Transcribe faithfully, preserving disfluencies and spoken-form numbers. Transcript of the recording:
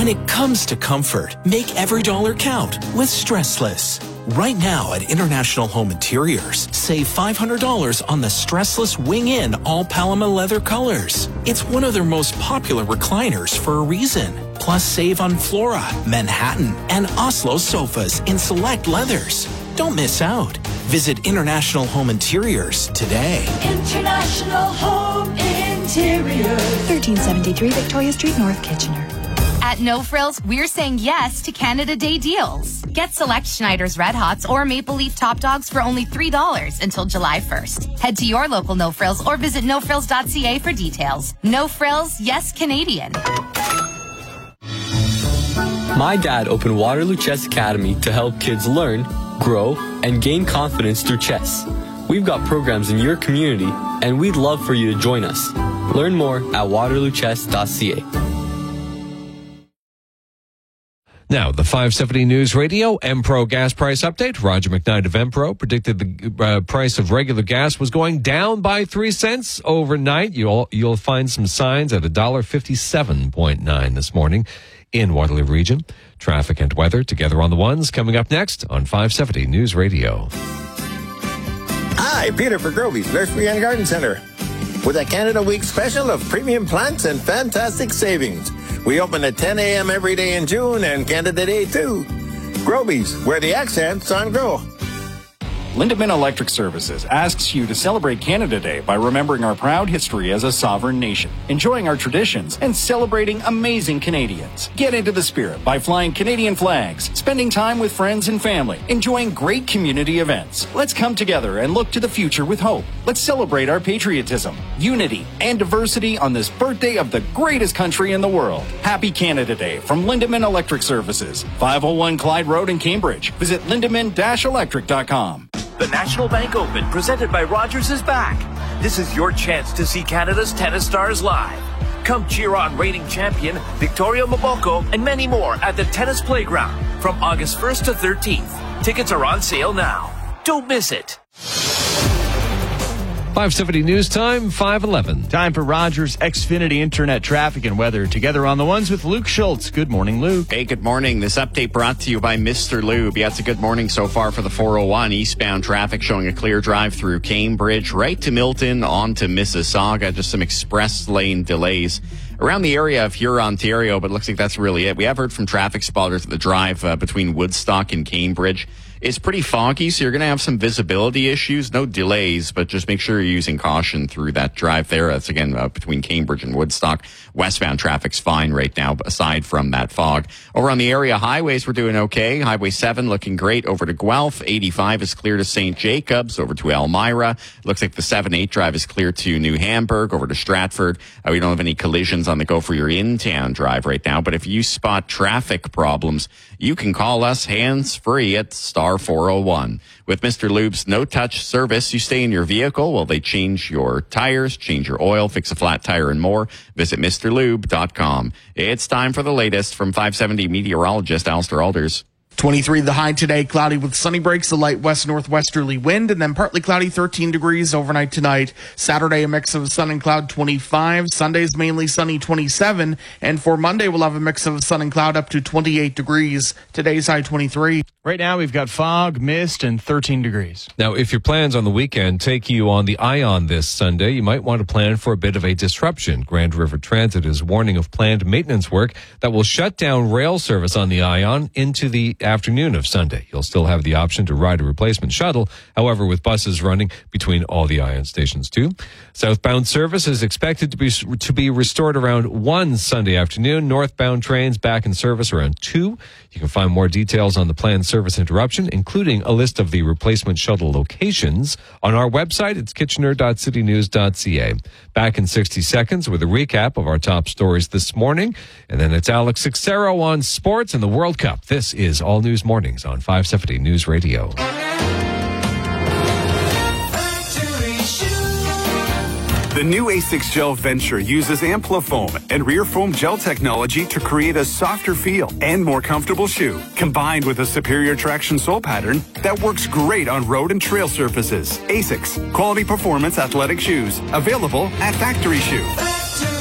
When it comes to comfort, make every dollar count with Stressless. Right now at International Home Interiors, save five hundred dollars on the Stressless Wing-In all Paloma leather colors. It's one of their most popular recliners for a reason. Plus, save on Flora, Manhattan, and Oslo sofas in select leathers. Don't miss out. Visit International Home Interiors today. International Home Interiors. thirteen seventy-three Victoria Street, North Kitchener. At No Frills, we're saying yes to Canada Day deals. Get select Schneider's Red Hots or Maple Leaf Top Dogs for only three dollars until July first. Head to your local No Frills or visit no frills dot c a for details. No Frills, yes Canadian. My dad opened Waterloo Chess Academy to help kids learn, grow, and gain confidence through chess. We've got programs in your community, and we'd love for you to join us. Learn more at waterloo chess dot c a. Now, the five seventy News Radio Empro gas price update. Roger McKnight of Empro predicted the uh, price of regular gas was going down by three cents overnight. You'll you'll find some signs at one dollar fifty-seven point nine this morning in Waterloo Region. Traffic and weather together on the ones coming up next on five seventy News Radio. Hi, Peter for Groby's Nursery and Garden Center with a Canada Week special of premium plants and fantastic savings. We open at ten a.m. every day in June and Canada Day too. Groby's, where the accent's on grow. Lindemann Electric Services asks you to celebrate Canada Day by remembering our proud history as a sovereign nation, enjoying our traditions, and celebrating amazing Canadians. Get into the spirit by flying Canadian flags, spending time with friends and family, enjoying great community events. Let's come together and look to the future with hope. Let's celebrate our patriotism, unity, and diversity on this birthday of the greatest country in the world. Happy Canada Day from Lindemann Electric Services, five oh one Clyde Road in Cambridge. Visit lindemann dash electric dot com. The National Bank Open, presented by Rogers, is back. This is your chance to see Canada's tennis stars live. Come cheer on reigning champion Victoria Mboko and many more at the Tennis Playground from August first to thirteenth. Tickets are on sale now. Don't miss it. five seventy News Time, five eleven. Time for Rogers Xfinity Internet traffic and weather. Together on the ones with Luke Schultz. Good morning, Luke. Hey, good morning. This update brought to you by Mister Lube. Yeah, it's a good morning so far for the four oh one. Eastbound traffic showing a clear drive through Cambridge, right to Milton, on to Mississauga. Just some express lane delays around the area of Huron, Ontario, but it looks like that's really it. We have heard from traffic spotters that the drive uh, between Woodstock and Cambridge is pretty foggy, so you're going to have some visibility issues. No delays, but just make sure you're using caution through that drive there. That's, again, uh, between Cambridge and Woodstock. Westbound traffic's fine right now, aside from that fog. Over on the area highways, we're doing okay. Highway seven looking great over to Guelph. eighty-five is clear to Saint Jacobs, over to Elmira. Looks like the seven eight drive is clear to New Hamburg, over to Stratford. Uh, we don't have any collisions on the go for your in-town drive right now, but if you spot traffic problems, you can call us hands-free at star four oh one. With Mister Lube's no-touch service, you stay in your vehicle while they change your tires, change your oil, fix a flat tire, and more. Visit Mr Lube dot com. It's time for the latest from five seventy meteorologist Alistair Alders. twenty-three the high today, cloudy with sunny breaks, a light west northwesterly wind, and then partly cloudy, thirteen degrees overnight tonight. Saturday, a mix of sun and cloud, twenty-five. Sunday's mainly sunny, twenty-seven. And for Monday, we'll have a mix of sun and cloud up to twenty-eight degrees. Today's high, twenty-three. Right now, we've got fog, mist, and thirteen degrees. Now, if your plans on the weekend take you on the Ion this Sunday, you might want to plan for a bit of a disruption. Grand River Transit is warning of planned maintenance work that will shut down rail service on the Ion into the afternoon of Sunday. You'll still have the option to ride a replacement shuttle, however, with buses running between all the Ion stations too. Southbound service is expected to be to be restored around one Sunday afternoon. Northbound trains back in service around two. You can find more details on the planned service interruption, including a list of the replacement shuttle locations, on our website. It's kitchener dot city news dot c a. Back in sixty seconds with a recap of our top stories this morning. And then it's Alex Sixero on sports and the World Cup. This is All News Mornings on five seventy News Radio. The new Asics Gel Venture uses Amplifoam and rear foam gel technology to create a softer feel and more comfortable shoe, combined with a superior traction sole pattern that works great on road and trail surfaces. Asics, quality performance athletic shoes, available at Factory Shoe.